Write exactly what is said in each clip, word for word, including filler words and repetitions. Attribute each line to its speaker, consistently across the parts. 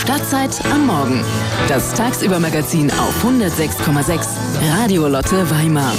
Speaker 1: Stadtzeit am Morgen. Das Tagsüber-Magazin auf hundertsechs Komma sechs Radio Lotte Weimar.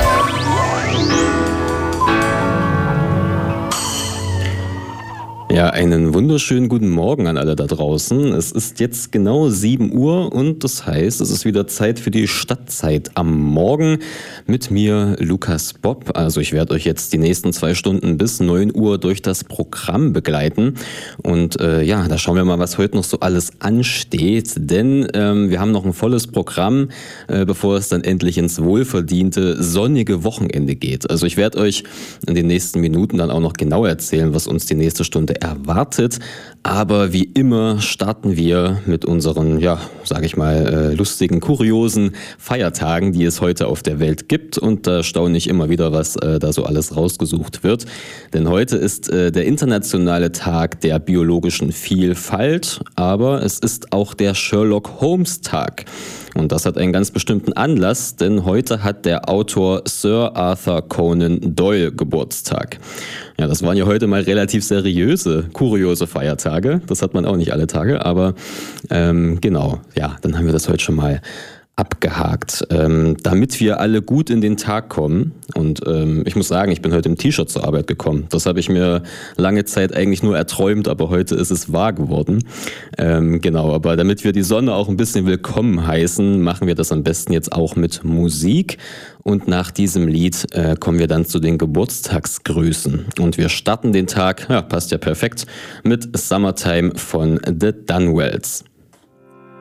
Speaker 2: Ja, einen wunderschönen guten Morgen an alle da draußen. Es ist jetzt genau sieben Uhr und das heißt, es ist wieder Zeit für die Stadtzeit am Morgen mit mir, Lukas Bob. Also ich werde euch jetzt die nächsten zwei Stunden bis neun Uhr durch das Programm begleiten. Und äh, ja, da schauen wir mal, was heute noch so alles ansteht. Denn ähm, wir haben noch ein volles Programm, äh, bevor es dann endlich ins wohlverdiente, sonnige Wochenende geht. Also ich werde euch in den nächsten Minuten dann auch noch genau erzählen, was uns die nächste Stunde erwartet, aber wie immer starten wir mit unseren, ja, sage ich mal, äh, lustigen, kuriosen Feiertagen, die es heute auf der Welt gibt, und da staune ich immer wieder, was äh, da so alles rausgesucht wird, denn heute ist äh, der internationale Tag der biologischen Vielfalt, aber es ist auch der Sherlock Holmes Tag. Und das hat einen ganz bestimmten Anlass, denn heute hat der Autor Sir Arthur Conan Doyle Geburtstag. Ja, das waren ja heute mal relativ seriöse, kuriose Feiertage. Das hat man auch nicht alle Tage, aber ähm, genau, ja, dann haben wir das heute schon mal abgehakt. Ähm, damit wir alle gut in den Tag kommen, und ähm, ich muss sagen, ich bin heute im T-Shirt zur Arbeit gekommen. Das habe ich mir lange Zeit eigentlich nur erträumt, aber heute ist es wahr geworden. Ähm, genau, aber damit wir die Sonne auch ein bisschen willkommen heißen, machen wir das am besten jetzt auch mit Musik. Und nach diesem Lied äh, kommen wir dann zu den Geburtstagsgrüßen. Und wir starten den Tag, ja, passt ja perfekt, mit Summertime von The Dunwells.